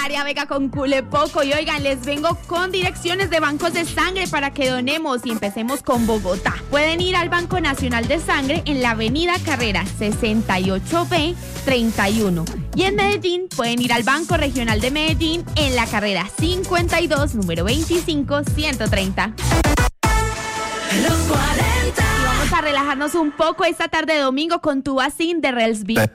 Área Vega con Culepoco. Y oigan, les vengo con direcciones de bancos de sangre para que donemos y empecemos con Bogotá. Pueden ir al Banco Nacional de Sangre en la avenida Carrera 68B 31. Y en Medellín pueden ir al Banco Regional de Medellín en la carrera 52, número 25 130. Los 40. Y vamos a relajarnos un poco esta tarde de domingo con Tu Sin de Relsby.